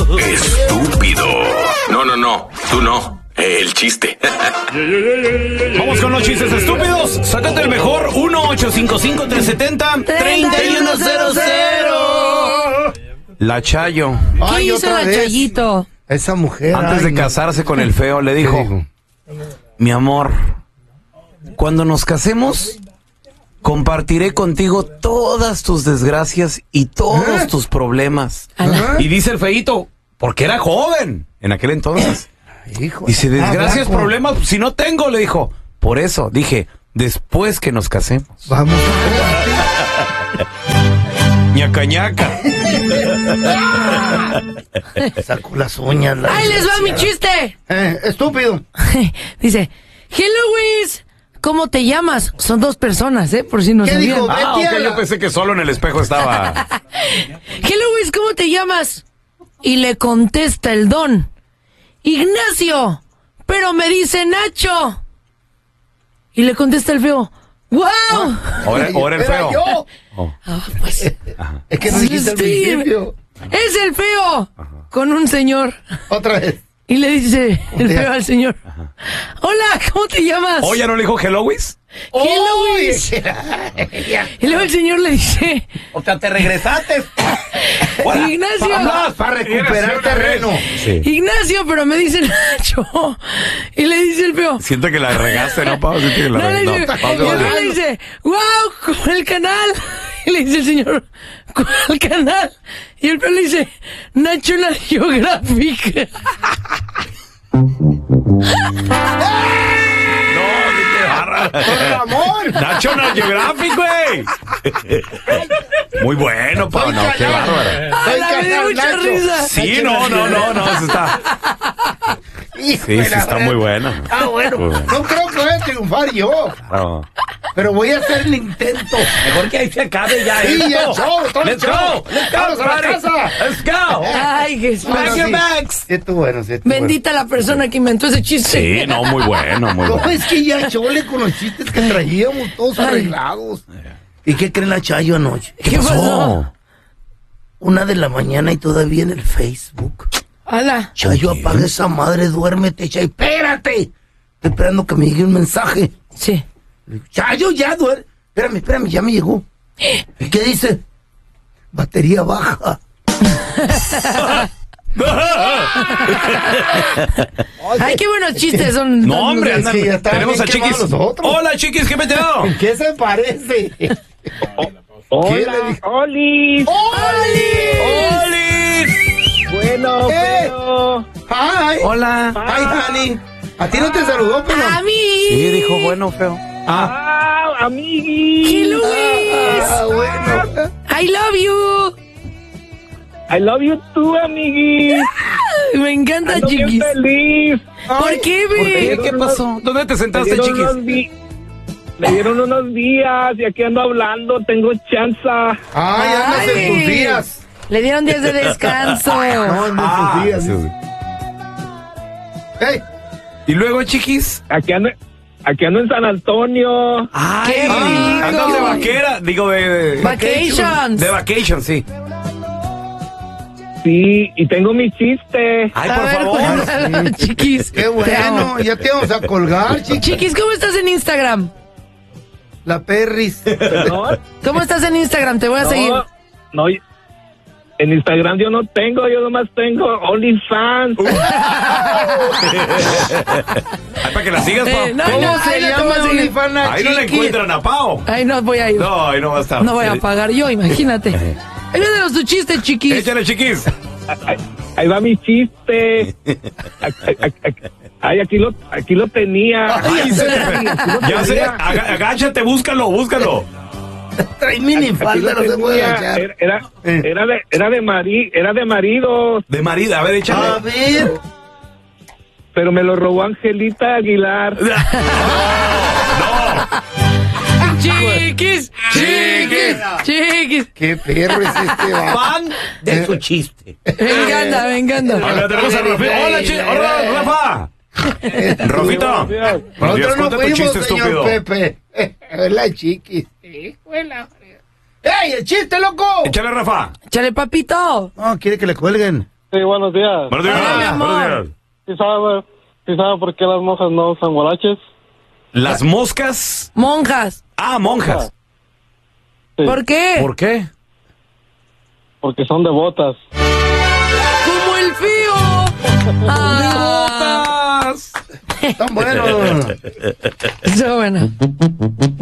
Estúpido. No, tú no. El chiste. Vamos con los chistes estúpidos. Sácate el mejor. 1-855-370-3100. La Chayo. ¿Qué hizo la Chayito? Esa mujer. Antes de casarse con el feo, le dijo: mi amor, cuando nos casemos, compartiré contigo todas tus desgracias y todos tus problemas. Y dice el feíto, porque era joven en aquel entonces. Dice, desgracias, problemas, si no tengo, le dijo. Por eso, dije, después que nos casemos. Vamos a ñaca ñaca. Saco las uñas. ¡Ahí les va mi chiste! Estúpido. Dice, hello, Luis. ¿Cómo te llamas? Son dos personas, por si no ¿Qué sabían. dijo? Ok, yo pensé que solo en el espejo estaba. Hello, Luis, ¿cómo te llamas? Y le contesta el don. Ignacio, pero me dice Nacho. Y le contesta el feo. ¡Wow! Ahora el feo. Yo. Pues, Es que no dijiste al principio. es el feo. Con un señor. Otra vez. Y le dice el feo al señor. Hola, ¿cómo te llamas? ¿O ya no le dijo hello, Luis? Hello, Luis. Y luego el señor le dice, O sea, te regresaste. Ignacio. Vamos para recuperar terreno. Sí. Ignacio, pero me dice Nacho. Y le dice el feo. Siento que la regaste, ¿no, Pau? Siento que la No, le dice, regaste. y el feo le dice, wow, con el canal. Y le dice el señor, ¿cuál canal? Y el feo le dice, National Geographic. Ramón. National Geographic, güey. Muy bueno, Pau. No, qué bárbaro. Me dio mucha risa. Sí, no, eso está. Sí, está muy buena. Bueno. No creo que vaya a triunfar yo. Claro. Pero voy a hacer el intento. Mejor que ahí se acabe ya. Sí, esto. ya el show, todo el Let's show. go. Let's go, Vamos a la buddy. casa. Let's go. Ay, Jesús. Pack your sí. bags. Sí, estuvo bueno, sí, estuvo Bendita la persona que inventó ese chiste. Sí, no, muy bueno, muy bueno. No, bueno. es que ya chole con los chistes que traíamos todos arreglados. ¿Y qué creen la Chayo anoche? ¿Qué pasó? 1 de la mañana y todavía en el Facebook. Hola. Chayo, apaga esa madre, duérmete, Chayo. ¡Espérate! Estoy esperando que me llegue un mensaje. Sí. Le digo, Chayo, ya duerme. Espérame, ya me llegó. ¿Y qué dice? Batería baja. Ay, qué buenos chistes son. No, hombre, Es que ya está tenemos bien a Chiquis. quemados nosotros. Hola, Chiquis, ¿qué metido? ¿En qué se parece? Hola, Oli. Bueno, Hi. Hola. Hi, honey. ¿A ti no te saludó, pero? A mí. Sí, dijo bueno, feo. amigui. Hello, Luis. Bueno. I love you. I love you too, amigui. Me encanta, Ando bien Chiquis. feliz. ¿Por qué, ve? ¿Qué pasó? ¿Dónde te sentaste, Chiquis? Me dieron unos días y aquí ando hablando, tengo chanza. Ay, andas en Ay. tus días. Le dieron días de descanso. No, andas en tus días. Hey. ¿Y luego, Chiquis? Aquí ando en San Antonio. Ay, ¡Qué rico! andas de vaquera. Digo, de Vacations. De vacation, sí. Sí, y tengo mi chiste. Ay, A por ver, favor. cuéntalo, Chiquis. Qué Te amo. bueno, ya te vamos a colgar, chiquis. Chiquis, ¿cómo estás en Instagram? La perris. ¿Perdón? ¿Cómo estás en Instagram? Te voy a seguir. No, en Instagram yo no tengo, yo nomás tengo OnlyFans. Ay, para que la sigas, Pau. No, ¿Cómo no, se ahí no te llama voy a seguir. OnlyFans, Ahí no la chiquis? encuentran a Pau. Ahí no voy a ir. No, ahí no va a estar. No voy a pagar yo, imagínate. Ahí viene tu chiste, Chiquis. Échale, Chiquis. Ahí va mi chiste. Ay, aquí lo tenía. Ay, ya sé, agáchate, búscalo. Trae minifalda, no se puede agachar. Era de marido, De marido, a ver, A échale. ver. pero me lo robó Angelita Aguilar. Chiquis. Qué perro es este, va. Fan de su chiste. Me encanta. Ahora tenemos a Rafita. Hola, Rafa. Rafita. Buenos días, Nosotros no cuenta tu fuimos, chiste, señor estúpido. Pepe. Hola, chiquis. ¡Ey, el chiste, loco! Échale, Rafa. Chale, papito. No, quiere que le cuelguen. Sí, buenos días. Buenos días. Hola, mi amor. Buenos días. ¿Sí sabe por qué las monjas no usan guaraches? Las moscas. Monjas. Ah, monjas. Sí, ¿Por qué? ¿Por qué? porque son devotas. Como el fío. Ah, Tan bueno. eso bueno.